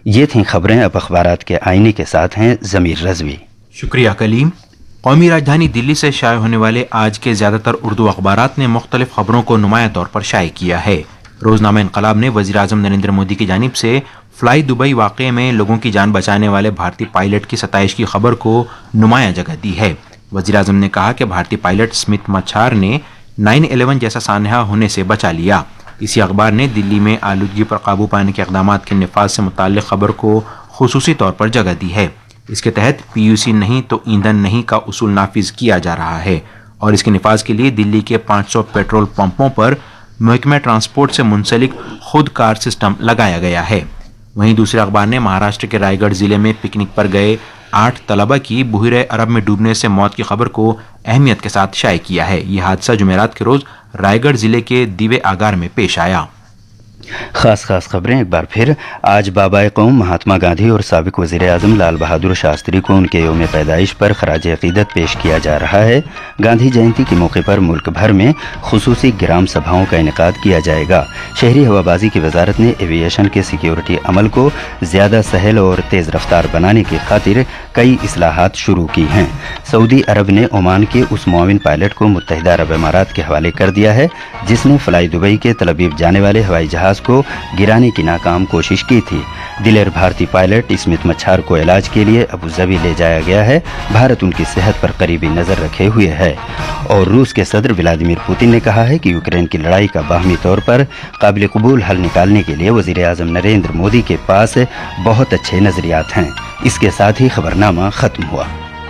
یہ تھیں خبریں، اب اخبارات کے آئینے کے ساتھ ہیں ضمیر رضوی۔ شکریہ کلیم۔ قومی راجدھانی دلی سے شائع ہونے والے آج کے زیادہ تر اردو اخبارات نے مختلف خبروں کو نمایاں طور پر شائع کیا ہے۔ روزنامہ انقلاب نے وزیر اعظم نریندر مودی کی جانب سے فلائی دبئی واقعے میں لوگوں کی جان بچانے والے بھارتی پائلٹ کی ستائش کی خبر کو نمایاں جگہ دی ہے۔ وزیر اعظم نے کہا کہ بھارتی پائلٹ اسمتھ مچھار نے 9/11 جیسا سانحہ ہونے سے بچا لیا۔ اسی اخبار نے دلی میں آلودگی پر قابو پانے کے اقدامات کے نفاذ سے متعلق خبر کو خصوصی طور پر جگہ دی ہے۔ اس کے تحت PUC نہیں تو ایندھن نہیں کا اصول نافذ کیا جا رہا ہے اور اس کے نفاذ کے لیے دلی کے 500 پیٹرول پمپوں پر محکمہ ٹرانسپورٹ سے منسلک خود کار سسٹم لگایا گیا ہے۔ وہیں دوسرے اخبار نے مہاراشٹر کے رائے گڑھ ضلع میں پکنک پر گئے 8 طلبہ کی بحیرہ عرب میں ڈوبنے سے موت کی خبر کو اہمیت کے ساتھ شائع کیا ہے۔ یہ حادثہ جمعرات کے روز رائے گڑھ ضلع کے دیوے آگار میں پیش آیا۔ خاص خبریں ایک بار پھر۔ آج بابائے قوم مہاتما گاندھی اور سابق وزیر اعظم لال بہادر شاستری کو ان کے یوم پیدائش پر خراج عقیدت پیش کیا جا رہا ہے۔ گاندھی جینتی کے موقع پر ملک بھر میں خصوصی گرام سبھاؤں کا انعقاد کیا جائے گا۔ شہری ہوابازی کی وزارت نے ایویشن کے سیکیورٹی عمل کو زیادہ سہل اور تیز رفتار بنانے کی خاطر کئی اصلاحات شروع کی ہیں۔ سعودی عرب نے عمان کے اس معاون پائلٹ کو متحدہ عرب امارات کے حوالے کر دیا ہے جس نے فلائی دبئی کے تل ابیب جانے والے ہوائی جہاز کو گرانے کی ناکام کوشش کی تھی۔ دلیر بھارتی پائلٹ اسمتھ مچھار کو علاج کے لیے ابوظبی لے جایا گیا ہے۔ بھارت ان کی صحت پر قریبی نظر رکھے ہوئے ہے۔ اور روس کے صدر ولادیمیر پوتن نے کہا ہے کہ یوکرین کی لڑائی کا باہمی طور پر قابل قبول حل نکالنے کے لیے وزیر اعظم نریندر مودی کے پاس بہت اچھے نظریات ہیں۔ اس کے ساتھ ہی خبرنامہ ختم ہوا۔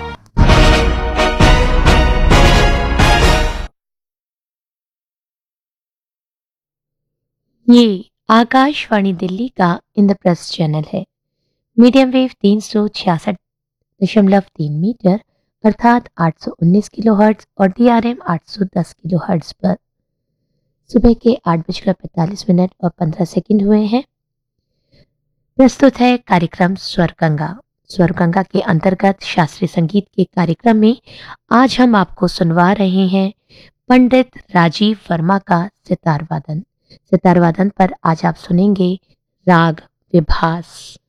یہ آکاش وانی دلی کا اندرپرستھ چینل ہے۔ میڈیم ویو 366.3 میٹر ارتھات 819 کلو ہرٹز اور DRM 810 کلو ہرٹز پر صبح کے 8:45 اور 15 سیکنڈ ہوئے ہیں۔ پرستت ہے کاریکرم سور گنگا۔ سور گنگا کے انترگت شاستری سنگیت کے کاریکرم میں آج ہم آپ کو سنوا رہے ہیں پنڈت راجیو ورما کا ستار وادن۔ ستار وادن پر آج آپ سنیں گے راگ وبھاس۔